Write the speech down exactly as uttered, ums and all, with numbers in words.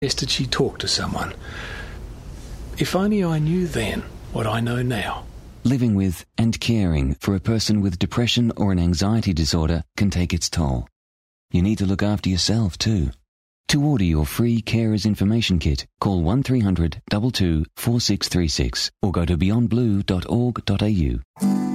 Did she talk to someone? If only I knew then what I know now. Living with and caring for a person with depression or an anxiety disorder can take its toll. You need to look after yourself too. To order your free Carers Information Kit, call one three hundred two two four six three six or go to beyond blue dot org dot a u.